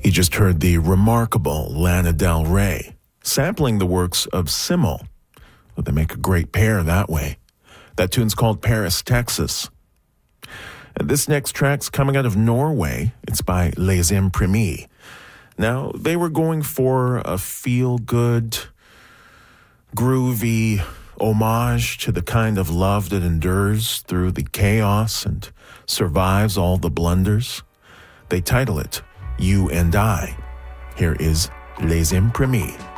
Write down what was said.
You just heard the remarkable Lana Del Rey, sampling the works of Simmel. Well, they make a great pair that way. That tune's called Paris, Texas. And this next track's coming out of Norway. It's by Les Imprimés. Now, they were going for a feel-good, groovy homage to the kind of love that endures through the chaos and survives all the blunders. They title it You and I. Here is Les Imprimés.